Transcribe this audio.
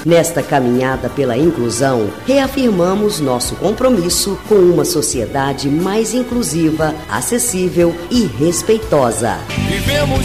Nesta caminhada pela inclusão, reafirmamos nosso compromisso com uma sociedade mais inclusiva, acessível e respeitosa. Vivemos